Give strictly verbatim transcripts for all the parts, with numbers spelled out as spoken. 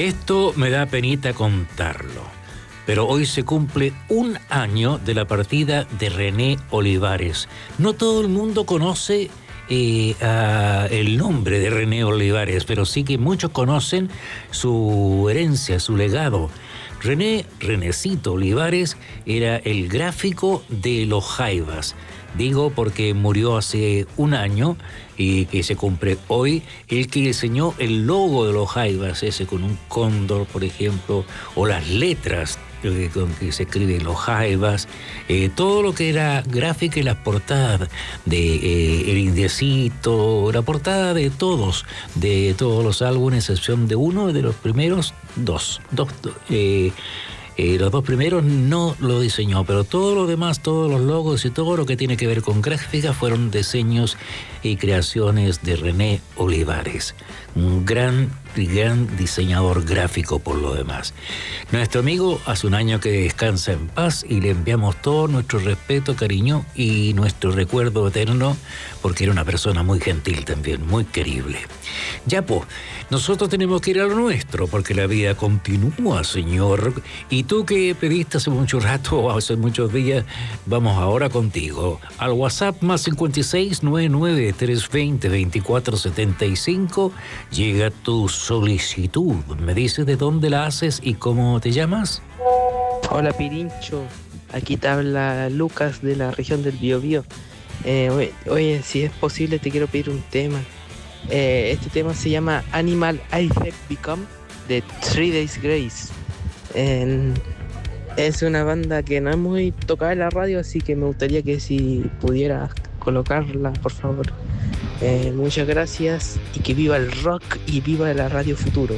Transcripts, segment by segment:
Esto me da penita contarlo, pero hoy se cumple un año de la partida de René Olivares. No todo el mundo conoce eh, a el nombre de René Olivares, pero sí que muchos conocen su herencia, su legado. René, Renecito Olivares, era el gráfico de los Jaivas. Digo porque murió hace un año y que se cumple hoy, el que diseñó el logo de los Jaivas, ese con un cóndor, por ejemplo, o las letras con que se escriben los Jaivas, eh, todo lo que era gráfica y las portadas de eh, El Indiecito, la portada de todos, de todos los álbumes, excepción de uno de los primeros dos, dos eh, Eh, los dos primeros no lo diseñó, pero todo lo demás, todos los logos y todo lo que tiene que ver con gráfica fueron diseños y creaciones de René Olivares, un gran, gran diseñador gráfico por lo demás. Nuestro amigo hace un año que descansa en paz y le enviamos todo nuestro respeto, cariño y nuestro recuerdo eterno, porque era una persona muy gentil también, muy querible. Ya pues, nosotros tenemos que ir a lo nuestro, porque la vida continúa, señor. Y tú que pediste hace mucho rato, hace muchos días, vamos ahora contigo. Al WhatsApp más cincuenta y seis, noventa y nueve, trescientos veinte, veinticuatro setenta y cinco, llega tu solicitud. ¿Me dices de dónde la haces y cómo te llamas? Hola Pirincho, aquí te habla Lucas de la región del Biobío. Eh, oye, oye, si es posible te quiero pedir un tema. Eh, este tema se llama Animal I Have Become de Three Days Grace. Eh, es una banda que no es muy tocada en la radio, así que me gustaría que si pudieras colocarla, por favor. Eh, muchas gracias y que viva el rock y viva la Radio Futuro.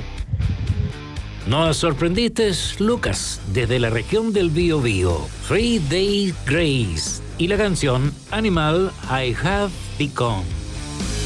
Nos sorprendiste, Lucas, desde la región del Biobío. Three Days Grace y la canción Animal I Have Become.